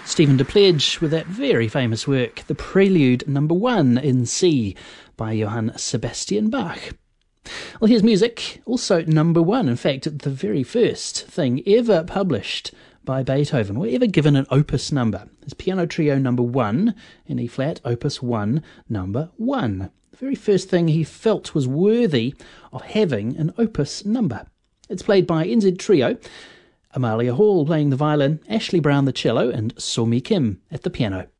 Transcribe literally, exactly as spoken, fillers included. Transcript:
Stephen DePledge with that very famous work, the Prelude Number One in C by Johann Sebastian Bach. Well, here's music, also number one, in fact, the very first thing ever published by Beethoven, or ever given an opus number. His Piano Trio Number One in E-flat, Opus One, Number One. The very first thing he felt was worthy of having an opus number. It's played by N Z Trio, Amalia Hall playing the violin, Ashley Brown the cello, and So Mi Kim at the piano.